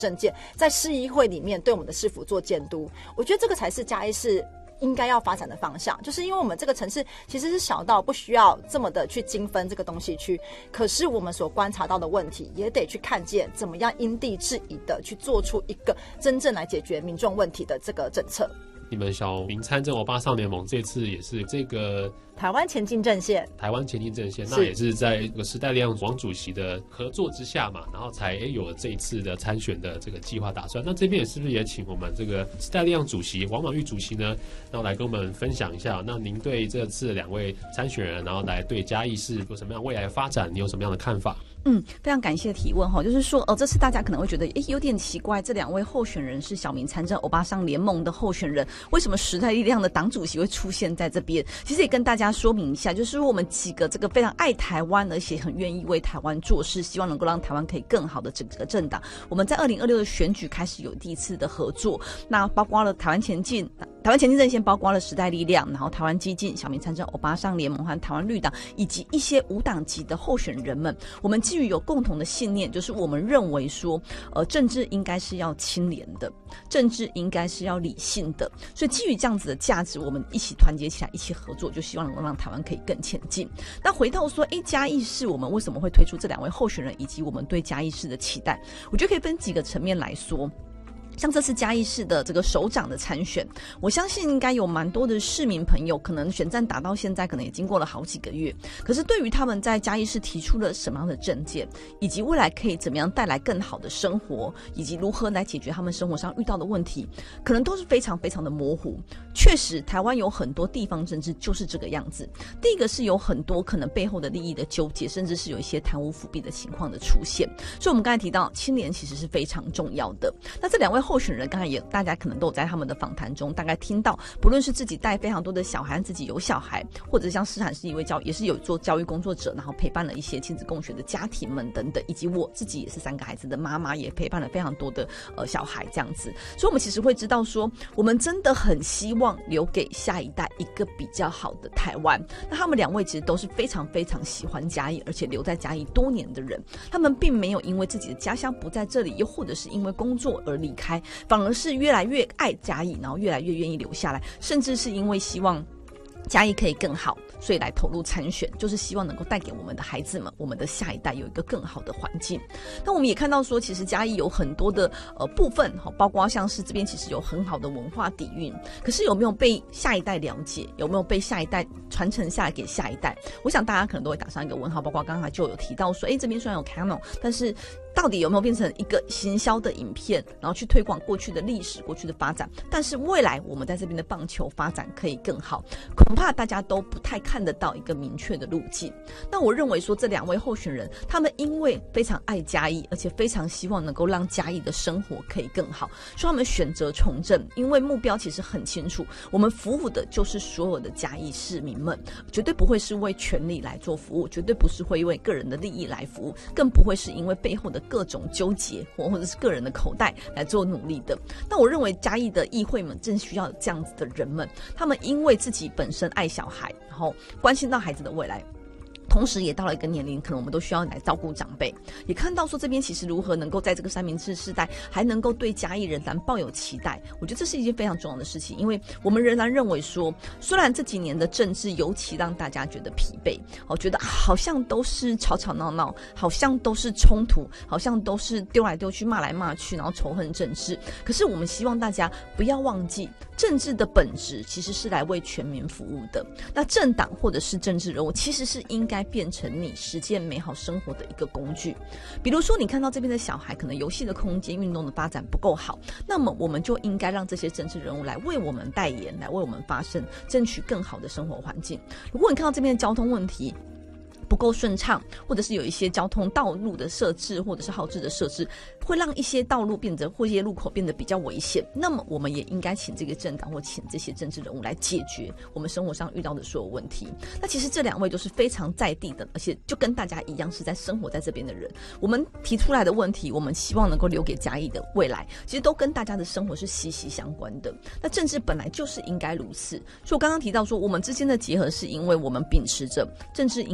政见，在市议会里面对我们的市府做监督。我觉得这个才是嘉义市应该要发展的方向，就是因为我们这个城市其实是小到不需要这么的去精分这个东西去，可是我们所观察到的问题也得去看见怎么样因地制宜的去做出一个真正来解决民众问题的这个政策。 你们小民参政欧巴桑联盟这次也是这个台湾前进阵线， 那也是在这个时代力量王主席的合作之下嘛，然后才有了这一次的参选的这个计划打算。那这边也是不是也请我们这个时代力量主席王婉玉主席呢，然后来跟我们分享一下，那您对这次2位参选人，然后来对嘉义市有什么样未来的发展，你有什么样的看法？ 非常感谢提问哈，就是说这次大家可能会觉得有点奇怪，这2位候选人是小民参政欧巴桑联盟的候选人，为什么时代力量的党主席会出现在这边？其实也跟大家说明一下，就是我们几个这个非常爱台湾而且很愿意为台湾做事，希望能够让台湾可以更好的整个政党，我们在2026的选举开始有第一次的合作，那包括了台湾前进阵线，包括了时代力量，然后台湾基进、小民参政欧巴桑联盟和台湾绿党，以及一些无党籍的候选人们，我们基于有共同的信念，就是我们认为说政治应该是要清廉的，政治应该是要理性的，所以基于这样子的价值，我们一起团结起来，一起合作，就希望能够让台湾可以更前进。那回到说嘉义市我们为什么会推出这2位候选人，以及我们对嘉义市的期待，我觉得可以分几个层面来说。像这次嘉义市的这个首长的参选，我相信应该有蛮多的市民朋友，可能选战打到现在可能也经过了好几个月，可是对于他们在嘉义市提出了什么样的政见，以及未来可以怎么样带来更好的生活，以及如何来解决他们生活上遇到的问题，可能都是非常非常的模糊。确实台湾有很多地方政治就是这个样子，第一个是有很多可能背后的利益的纠结，甚至是有一些贪污腐弊的情况的出现，所以我们刚才提到清廉其实是非常重要的。那这2位候选人刚才也大家可能都有在他们的访谈中大概听到，不论是自己带非常多的小孩，自己有小孩，或者像斯坦是一位也是有做教育工作者，然后陪伴了一些亲子共学的家庭们等等，以及我自己也是3个孩子的妈妈，也陪伴了非常多的小孩这样子，所以我们其实会知道说，我们真的很希望留给下一代一个比较好的台湾。那他们2位其实都是非常非常喜欢嘉义，而且留在嘉义多年的人，他们并没有因为自己的家乡不在这里，又或者是因为工作而离开，反而是越来越爱嘉义，然后越来越愿意留下来，甚至是因为希望嘉义可以更好，所以来投入参选，就是希望能够带给我们的孩子们，我们的下一代有一个更好的环境。那我们也看到说，其实嘉义有很多的部分，包括像是这边其实有很好的文化底蕴，可是有没有被下一代了解，有没有被下一代传承下来给下一代，我想大家可能都会打上一个问号。包括刚才就有提到说，这边虽然有 Canon， 但是到底有没有变成一个行销的影片，然后去推广过去的历史、过去的发展，但是未来我们在这边的棒球发展可以更好，恐怕大家都不太看得到一个明确的路径。那我认为说，这2位候选人他们因为非常爱嘉义，而且非常希望能够让嘉义的生活可以更好，所以他们选择从政，因为目标其实很清楚，我们服务的就是所有的嘉义市民们，绝对不会是为权力来做服务，绝对不是会为个人的利益来服务，更不会是因为背后的各种纠结或者是个人的口袋来做努力的。那我认为嘉义的议会们正需要这样子的人们，他们因为自己本身爱小孩，然后关心到孩子的未来，同时也到了一个年龄，可能我们都需要来照顾长辈，也看到说这边其实如何能够在这个三明治世代还能够对嘉义仍然抱有期待，我觉得这是一件非常重要的事情。因为我们仍然认为说，虽然这几年的政治尤其让大家觉得疲惫，觉得好像都是吵吵闹闹，好像都是冲突，好像都是丢来丢去，骂来骂去，然后仇恨政治。可是我们希望大家不要忘记，政治的本质其实是来为全民服务的。那政党或者是政治人物其实是应该变成你实践美好生活的一个工具。比如说你看到这边的小孩可能游戏的空间、运动的发展不够好，那么我们就应该让这些政治人物来为我们代言，来为我们发声，争取更好的生活环境。如果你看到这边的交通问题不够顺畅，或者是有一些交通道路的设置或者是号志的设置会让一些道路变得或一些路口变得比较危险，那么我们也应该请这个政党或请这些政治人物来解决我们生活上遇到的所有问题。那其实这两位都是非常在地的，而且就跟大家一样是在生活在这边的人，我们提出来的问题，我们希望能够留给嘉义的未来，其实都跟大家的生活是息息相关的。那政治本来就是应该如此，所以我刚刚提到说我们之间的结合是因为我们秉持着政治应该要清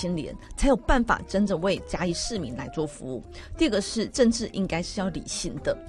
清廉，才有办法真正为嘉义市民来做服务。第二个是政治应该是要理性的，